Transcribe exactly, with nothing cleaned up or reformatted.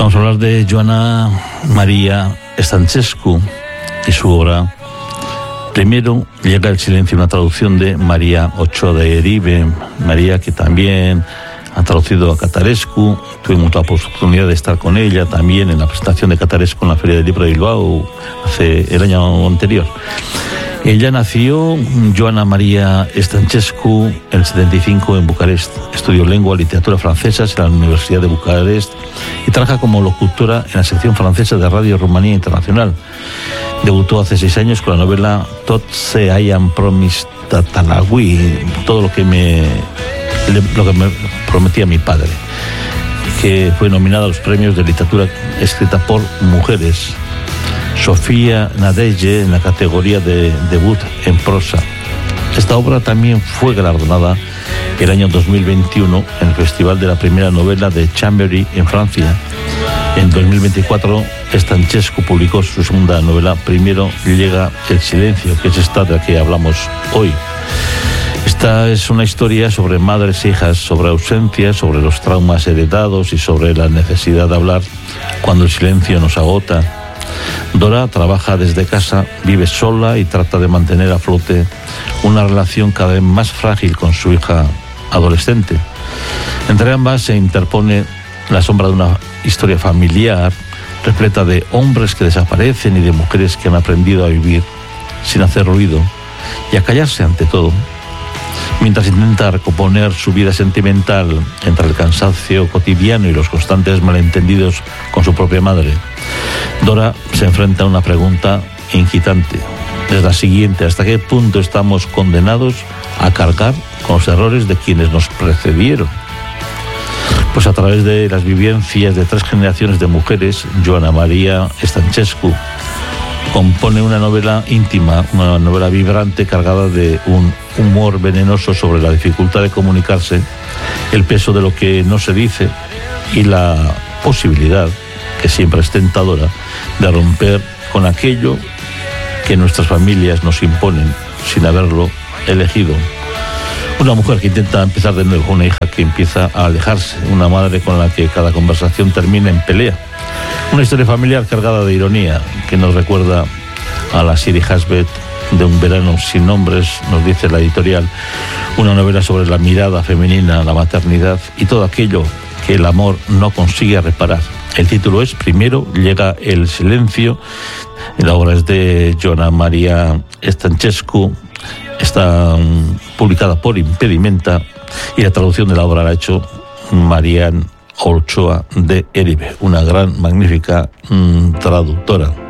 Vamos a hablar de Joana Maria Stancescu y su obra. Primero, Llega el silencio, una traducción de María Ochoa de Eribe. María, que también ha traducido a Catarescu. Tuvimos la oportunidad de estar con ella también en la presentación de Catarescu en la Feria del Libro de Bilbao hace el año anterior. Ella nació, Joana Maria Stancescu, en el setenta y cinco en Bucarest. Estudió lengua y literatura francesas en la Universidad de Bucarest y trabaja como locutora en la sección francesa de Radio Rumanía Internacional. Debutó hace seis años con la novela Tot se hayan promis Tatalagui, todo lo que me, lo que me prometía mi padre, que fue nominada a los premios de literatura escrita por mujeres. Sofía Nadege en la categoría de debut en prosa. Esta obra también fue galardonada el año dos mil veintiuno en el Festival de la Primera Novela de Chambéry en Francia. En dos mil veinticuatro, Stancescu publicó su segunda novela, Primero llega el silencio, que es esta de la que hablamos hoy. Esta es una historia sobre madres e hijas, sobre ausencia, sobre los traumas heredados y sobre la necesidad de hablar cuando el silencio nos agota. Dora trabaja desde casa, vive sola y trata de mantener a flote una relación cada vez más frágil con su hija adolescente. Entre ambas se interpone la sombra de una historia familiar repleta de hombres que desaparecen y de mujeres que han aprendido a vivir sin hacer ruido y a callarse ante todo, mientras intenta recomponer su vida sentimental entre el cansancio cotidiano y los constantes malentendidos con su propia madre. Dora se enfrenta a una pregunta inquietante. Es la siguiente: ¿hasta qué punto estamos condenados a cargar con los errores de quienes nos precedieron? Pues a través de las vivencias de tres generaciones de mujeres, Joana Maria Stancescu compone una novela íntima, una novela vibrante cargada de un humor venenoso sobre la dificultad de comunicarse, el peso de lo que no se dice y la posibilidad, que siempre es tentadora, de romper con aquello que nuestras familias nos imponen sin haberlo elegido. Una mujer que intenta empezar de nuevo, una hija que empieza a alejarse, una madre con la que cada conversación termina en pelea. Una historia familiar cargada de ironía que nos recuerda a la Siri Hasbet de Un verano sin nombres, nos dice la editorial, una novela sobre la mirada femenina, la maternidad y todo aquello que el amor no consigue reparar. El título es Primero llega el silencio. La obra es de Joana Maria Stancescu, está um, publicada por Impedimenta y la traducción de la obra la ha hecho María Ochoa de Eribe, una gran, magnífica um, traductora.